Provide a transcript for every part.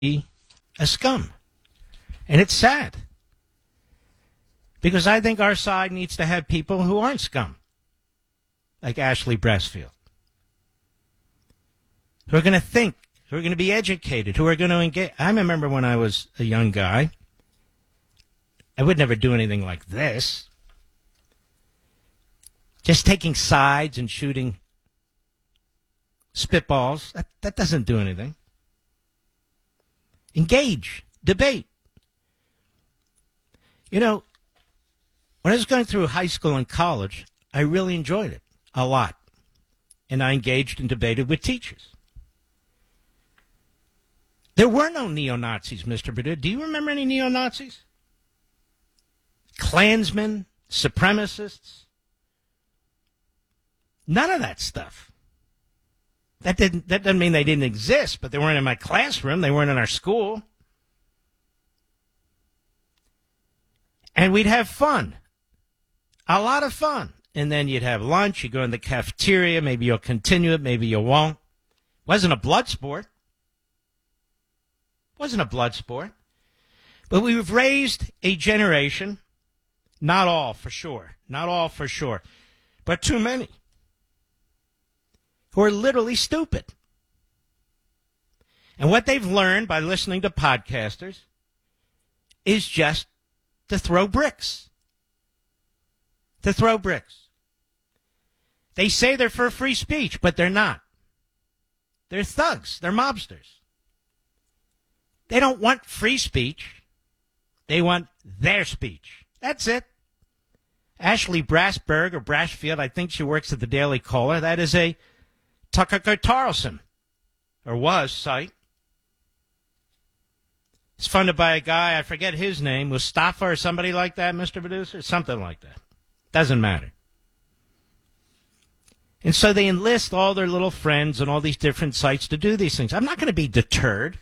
a scum. And it's sad. Because I think our side needs to have people who aren't scum. Like Ashley Brassfield. Who are going to think, who are going to be educated, who are going to engage. I remember when I was a young guy, I would never do anything like this. Just taking sides and shooting spitballs, that doesn't do anything. Engage, debate. You know, when I was going through high school and college, I really enjoyed it a lot. And I engaged and debated with teachers. There were no neo-Nazis, Mr. Perdue. Do you remember any neo-Nazis? Klansmen, supremacists? None of that stuff. That doesn't mean they didn't exist, but they weren't in my classroom. They weren't in our school. And we'd have fun. A lot of fun. And then you'd have lunch. You'd go in the cafeteria. Maybe you'll continue it. Maybe you won't. Wasn't a blood sport. Wasn't a blood sport. But we've raised a generation. Not all, for sure. Not all, for sure. But too many. Who are literally stupid. And what they've learned by listening to podcasters is just to throw bricks. To throw bricks. They say they're for free speech, but they're not. They're thugs. They're mobsters. They don't want free speech. They want their speech. That's it. Ashley Brassberg or Brashfield, I think she works at the Daily Caller. That is a Tucker Carlson, or was, site. It's funded by a guy, I forget his name, Mustafa or somebody like that, Mr. Producer, something like that. Doesn't matter. And so they enlist all their little friends and all these different sites to do these things. I'm not going to be deterred.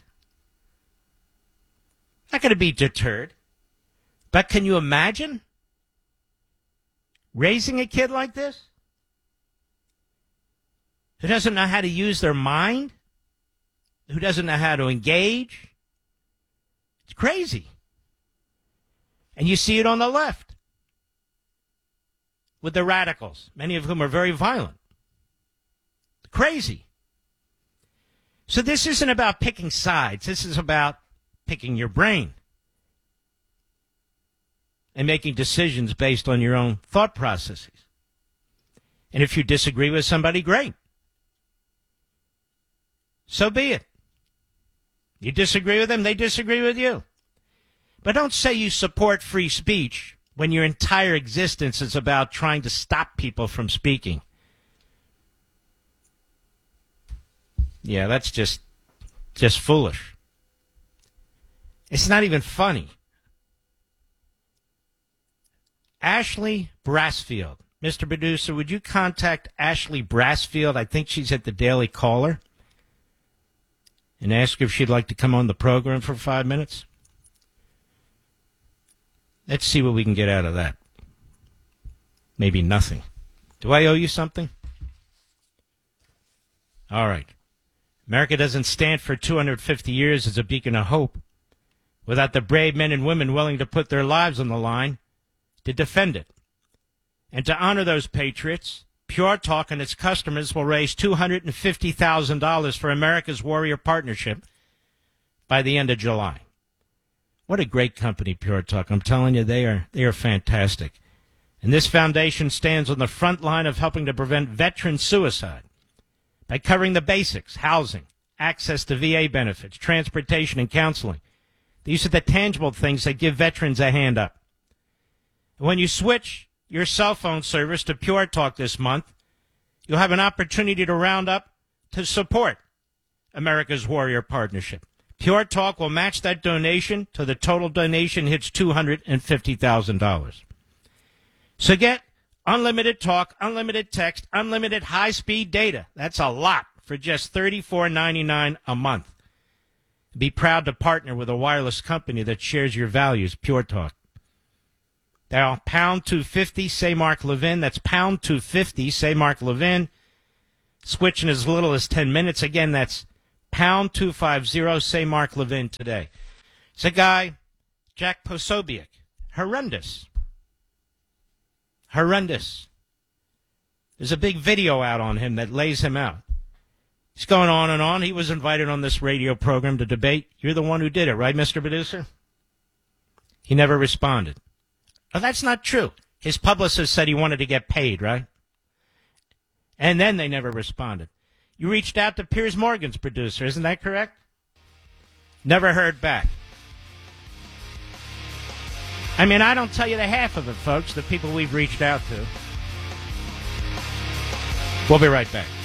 Not going to be deterred. But can you imagine raising a kid like this? Who doesn't know how to use their mind? Who doesn't know how to engage? It's crazy. And you see it on the left with the radicals, many of whom are very violent. Crazy. So this isn't about picking sides. This is about picking your brain and making decisions based on your own thought processes. And if you disagree with somebody, great. So be it. You disagree with them, they disagree with you. But don't say you support free speech when your entire existence is about trying to stop people from speaking. Yeah, that's just foolish. It's not even funny. Ashley Brassfield. Mr. Producer, would you contact Ashley Brassfield? I think she's at the Daily Caller. And ask her if she'd like to come on the program for 5 minutes. Let's see what we can get out of that. Maybe nothing. Do I owe you something? All right. America doesn't stand for 250 years as a beacon of hope without the brave men and women willing to put their lives on the line to defend it. And to honor those patriots, Pure Talk and its customers will raise $250,000 for America's Warrior Partnership by the end of July. What a great company, Pure Talk. I'm telling you, they are fantastic. And this foundation stands on the front line of helping to prevent veteran suicide by covering the basics: housing, access to VA benefits, transportation, and counseling. These are the tangible things that give veterans a hand up. And when you switch your cell phone service to Pure Talk this month, you'll have an opportunity to round up to support America's Warrior Partnership. Pure Talk will match that donation till the total donation hits $250,000. So get unlimited talk, unlimited text, unlimited high-speed data. That's a lot for just $34.99 a month. Be proud to partner with a wireless company that shares your values, Pure Talk. Now, pound 250, say Mark Levin. That's pound 250, say Mark Levin. Switch in as little as 10 minutes. Again, that's Pound 250, say Mark Levin today. It's a guy, Jack Posobiec. Horrendous. Horrendous. There's a big video out on him that lays him out. He's going on and on. He was invited on this radio program to debate. You're the one who did it, right, Mr. Producer? He never responded. Oh, that's not true. His publicist said he wanted to get paid, right? And then they never responded. You reached out to Piers Morgan's producer, isn't that correct? Never heard back. I mean, I don't tell you the half of it, folks, the people we've reached out to. We'll be right back.